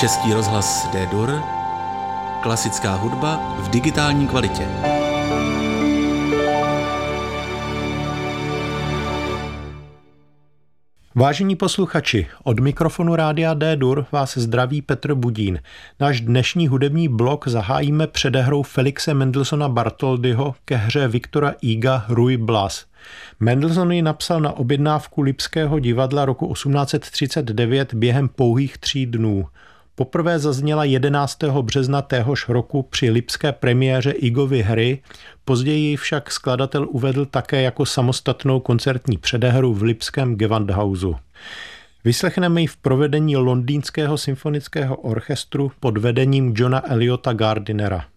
Český rozhlas D-Dur, klasická hudba v digitální kvalitě. Vážení posluchači, od mikrofonu rádia D-Dur vás zdraví Petr Budín. Náš dnešní hudební blok zahájíme předehrou Felixe Mendelssohna Bartholdyho ke hře Victora Huga Ruy Blas. Mendelssohn ji napsal na objednávku Lipského divadla roku 1839 během pouhých 3 dnů. Poprvé zazněla 11. března téhož roku při lipské premiéře Hugovy hry, později však skladatel uvedl také jako samostatnou koncertní předehru v lipském Gewandhausu. Vyslechneme ji v provedení Londýnského symfonického orchestru pod vedením Johna Eliota Gardinera.